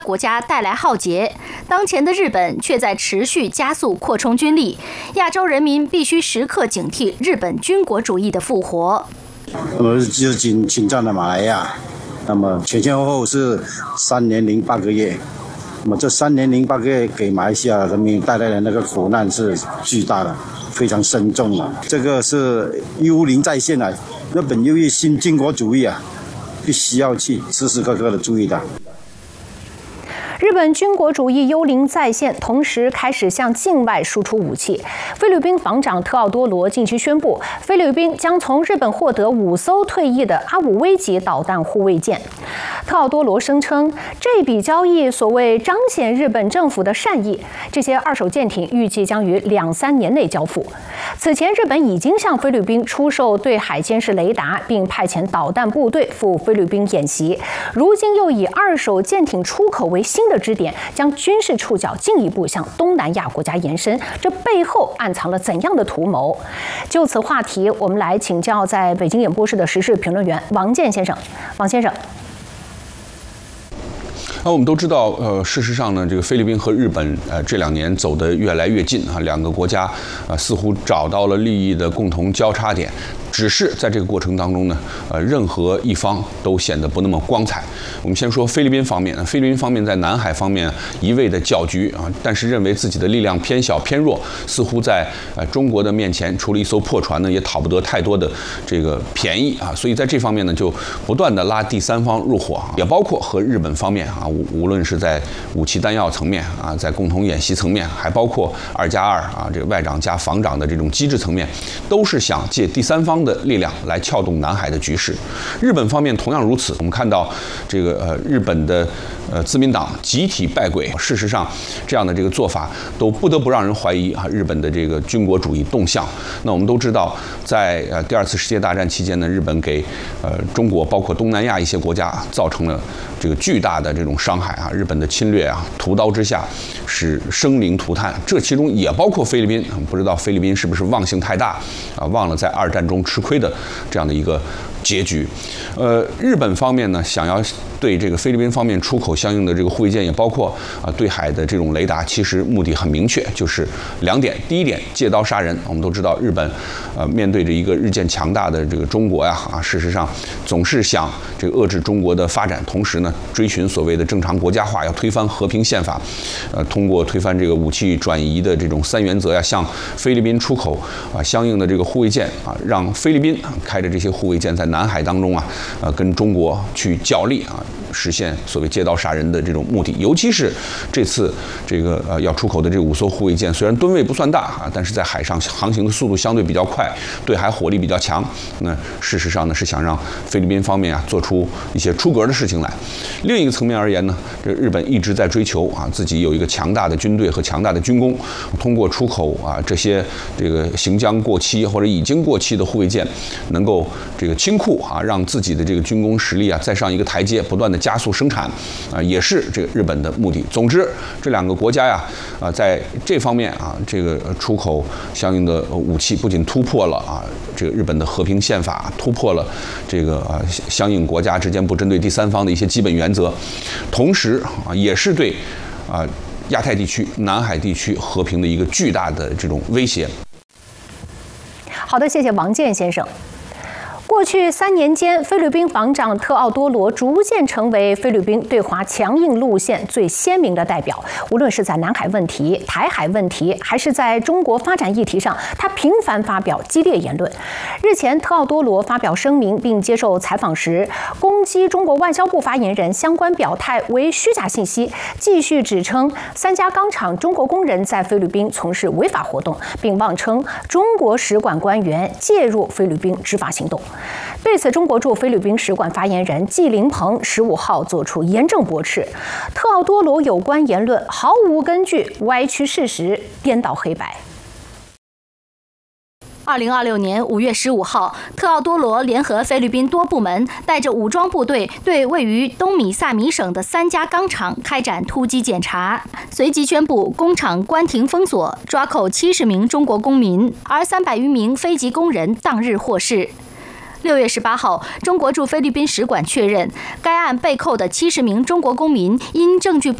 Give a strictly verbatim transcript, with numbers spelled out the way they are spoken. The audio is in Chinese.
国家带来浩劫，当前的日本却在持续加速扩充军力，亚洲人民必须时刻警惕日本军国主义的复活。 我们就侵侵占了马来亚，那么前前后后是三年零八个月，那么这三年零八个月给马来西亚人民带来的那个苦难是巨大的，非常深重的。这个是幽灵再现啊！日本由于新军国主义啊，必须要去时时刻刻的注意的。 日本军国主义幽灵再现，同时开始向境外输出武器。菲律宾防长特奥多罗近期宣布，菲律宾将从日本获得五艘退役的阿武威级导弹护卫舰。特奥多罗声称，这笔交易所谓彰显日本政府的善意，这些二手舰艇预计将于两三年内交付。此前，日本已经向菲律宾出售对海监视雷达，并派遣导弹部队赴菲律宾演习。如今又以二手舰艇出口为新的支点，将军事触角进一步向东南亚国家延伸，这背后暗藏了怎样的图谋？就此话题，我们来请教在北京演播室的时事评论员王健先生。王先生。 那我们都知道，呃，事实上呢，这个菲律宾和日本，呃，这两年走得越来越近啊，两个国家，啊，似乎找到了利益的共同交叉点。只是在这个过程当中呢，呃，任何一方都显得不那么光彩。我们先说菲律宾方面，菲律宾方面在南海方面一味的搅局啊，但是认为自己的力量偏小偏弱，似乎在呃中国的面前，除了一艘破船呢，也讨不得太多的这个便宜啊。所以在这方面呢，就不断的拉第三方入伙，也包括和日本方面啊，无无论是在武器弹药层面啊，在共同演习层面，还包括二加二啊，这个外长加防长的这种机制层面，都是想借第三方的力量来撬动南海的局势。日本方面同样如此。我们看到这个呃日本的呃自民党集体败轨，事实上这样的这个做法都不得不让人怀疑啊日本的这个军国主义动向。那我们都知道，在呃第二次世界大战期间呢，日本给呃中国包括东南亚一些国家造成了这个巨大的这种伤害啊，日本的侵略啊，屠刀之下使生灵涂炭，这其中也包括菲律宾。不知道菲律宾是不是忘性太大啊，忘了在二战中吃亏的这样的一个结局。呃，日本方面呢，想要对这个菲律宾方面出口相应的这个护卫舰，也包括啊对海的这种雷达，其实目的很明确，就是两点。第一点，借刀杀人。我们都知道，日本呃面对着一个日渐强大的这个中国呀，啊，事实上总是想这个遏制中国的发展，同时呢，追寻所谓的正常国家化，要推翻和平宪法，呃，通过推翻这个武器转移的这种三原则呀，向菲律宾出口啊相应的这个护卫舰啊，让菲律宾开着这些护卫舰在南海当中啊，呃，跟中国去角力啊，实现所谓借刀杀人的这种目的。尤其是这次这个呃要出口的这五艘护卫舰，虽然吨位不算大啊，但是在海上航行的速度相对比较快，对海火力比较强。那事实上呢，是想让菲律宾方面啊做出一些出格的事情来。另一个层面而言呢，这日本一直在追求啊自己有一个强大的军队和强大的军工，通过出口啊这些这个行将过期或者已经过期的护卫舰，能够这个清库啊，让自己的这个军工实力啊再上一个台阶，不断的加速生产啊，也是这个日本的目的。总之，这两个国家呀啊在这方面啊，这个出口相应的武器，不仅突破了啊这个日本的和平宪法，突破了这个啊相应国家之间不针对第三方的一些基本原则，同时啊也是对啊亚太地区、南海地区和平的一个巨大的这种威胁。 好的，谢谢王健先生。过去三年间，菲律宾防长特奥多罗逐渐成为菲律宾对华强硬路线最鲜明的代表。无论是在南海问题、台海问题，还是在中国发展议题上，他频繁发表激烈言论。日前，特奥多罗发表声明并接受采访时，攻击中国外交部发言人相关表态为虚假信息，继续指称三家钢厂中国工人在菲律宾从事违法活动，并妄称中国使馆官员介入菲律宾执法行动。对此，中国驻菲律宾使馆发言人纪凌鹏十五号作出严正驳斥，特奥多罗有关言论毫无根据，歪曲事实，颠倒黑白。 二零二六年五月十五号，特奥多罗联合菲律宾多部门，带着武装部队对位于东米萨米省的三家钢厂开展突击检查，随即宣布工厂关停封锁，抓扣七十名中国公民，而三百余名非籍工人当日获释。 六月十八号，中国驻菲律宾使馆确认，该案被扣的七十名中国公民因证据不